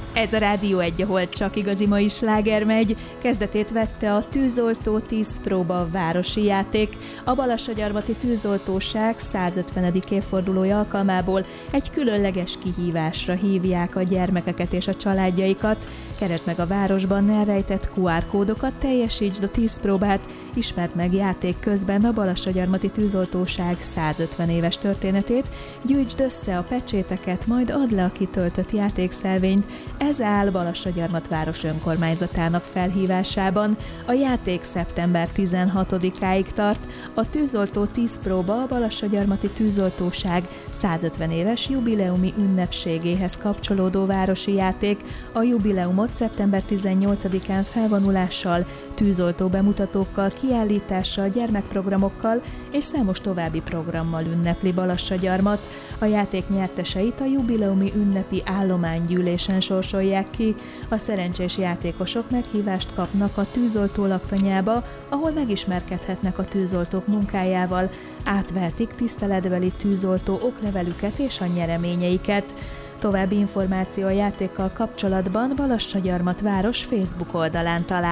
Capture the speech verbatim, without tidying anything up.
Ez a Rádió egy, ahol csak igazi mai sláger megy. Kezdetét vette a Tűzoltó tíz próba városi játék. A Balassagyarmati Tűzoltóság százötvenedik évfordulója alkalmából egy különleges kihívásra hívják a gyermekeket és a családjaikat. Keresd meg a városban elrejtett kú er kódokat, teljesítsd a tíz próbát, ismerd meg játék közben a Balassagyarmati Tűzoltóság százötven éves történetét, gyűjtsd össze a pecséteket, majd add le a kitöltött játékszelvényt. Ez áll Balassagyarmat város önkormányzatának felhívásában. A játék szeptember tizenhatodikáig tart. A Tűzoltó tíz próba a Balassagyarmati Tűzoltóság százötven éves jubileumi ünnepségéhez kapcsolódó városi játék. A jubileumot szeptember tizennyolcadikán felvonulással, tűzoltó bemutatókkal, kiállítással, gyermekprogramokkal és számos további programmal ünnepli Balassagyarmat. A játék nyerteseit a jubileumi ünnepi állománygyűlésen sorsolják ki. A szerencsés játékosok meghívást kapnak a tűzoltó laktanyába, ahol megismerkedhetnek a tűzoltók munkájával, átvehetik tiszteletbeli tűzoltó oklevelüket és a nyereményeiket. További információ a játékkal kapcsolatban Balassagyarmat város Facebook oldalán talál.